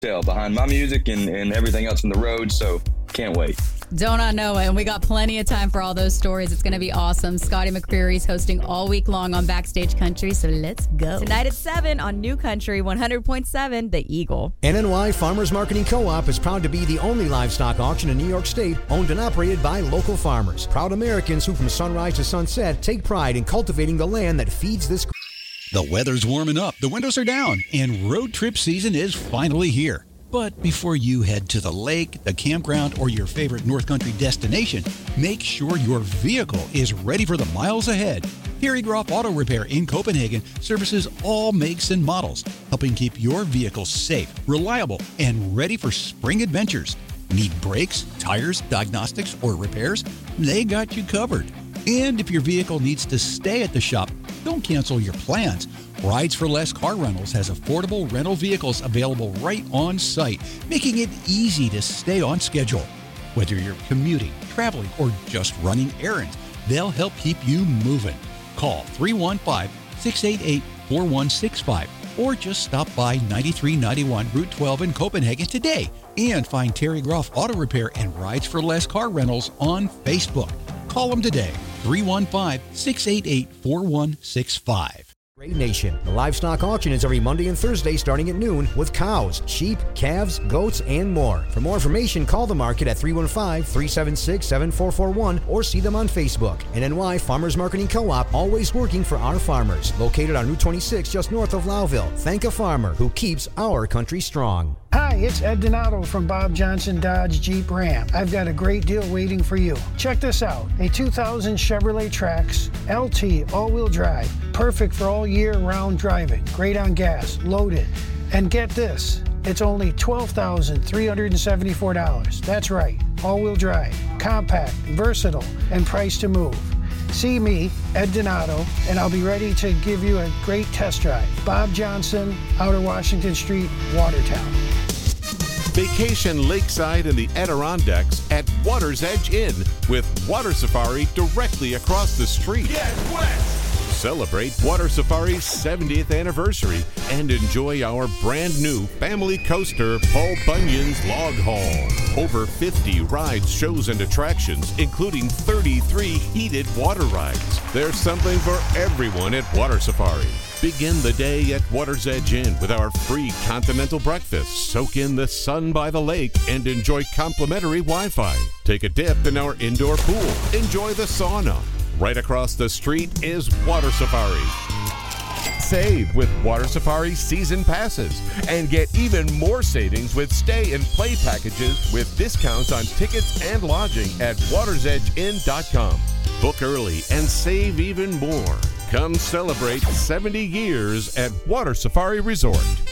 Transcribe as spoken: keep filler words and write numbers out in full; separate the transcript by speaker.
Speaker 1: tell behind my music and, and everything else on the road, so can't wait.
Speaker 2: Don't I know it? And we got plenty of time for all those stories. It's going to be awesome. Scotty McCreery's hosting all week long on Backstage Country, so let's go.
Speaker 3: Tonight at seven on New Country one hundred point seven, The Eagle.
Speaker 4: N N Y Farmers Marketing Co-op is proud to be the only livestock auction in New York State owned and operated by local farmers. Proud Americans who from sunrise to sunset take pride in cultivating the land that feeds this.
Speaker 5: The weather's warming up, the windows are down, and road trip season is finally here. But before you head to the lake, the campground, or your favorite North Country destination, make sure your vehicle is ready for the miles ahead. Terry Groff Auto Repair in Copenhagen services all makes and models, helping keep your vehicle safe, reliable, and ready for spring adventures. Need brakes, tires, diagnostics, or repairs? They got you covered. And if your vehicle needs to stay at the shop, don't cancel your plans. Rides for Less Car Rentals has affordable rental vehicles available right on site, making it easy to stay on schedule. Whether you're commuting, traveling, or just running errands, they'll help keep you moving. Call three one five, six eight eight, four one six five or just stop by ninety-three ninety-one Route twelve in Copenhagen today and find Terry Groff Auto Repair and Rides for Less Car Rentals on Facebook. Call them today, three one five, six eight eight, four one six five.
Speaker 4: Great Nation. The livestock auction is every Monday and Thursday starting at noon with cows, sheep, calves, goats, and more. For more information, call the market at three one five, three seven six, seven four four one or see them on Facebook. N N Y Farmers Marketing Co-op, always working for our farmers. Located on Route twenty-six just north of Lowville. Thank a farmer who keeps our country strong.
Speaker 6: Hi, it's Ed Donato from Bob Johnson Dodge Jeep Ram. I've got a great deal waiting for you. Check this out. A two thousand Chevrolet Trax L T all-wheel drive. Perfect for all year-round driving. Great on gas, loaded. And get this, it's only twelve thousand three hundred seventy-four dollars. That's right, all-wheel drive, compact, versatile, and priced to move. See me, Ed Donato, and I'll be ready to give you a great test drive. Bob Johnson, Outer Washington Street, Watertown.
Speaker 7: Vacation lakeside in the Adirondacks at Water's Edge Inn with Water Safari directly across the street.
Speaker 8: Get west!
Speaker 7: Celebrate Water Safari's seventieth anniversary and enjoy our brand new family coaster, Paul Bunyan's Log Haul. Over fifty rides, shows, and attractions, including thirty-three heated water rides. There's something for everyone at Water Safari. Begin the day at Water's Edge Inn with our free continental breakfast. Soak in the sun by the lake and enjoy complimentary Wi-Fi. Take a dip in our indoor pool. Enjoy the sauna. Right across the street is Water Safari. Save with Water Safari season passes and get even more savings with stay and play packages with discounts on tickets and lodging at waters edge inn dot com. Book early and save even more. Come celebrate seventy years at Water Safari Resort.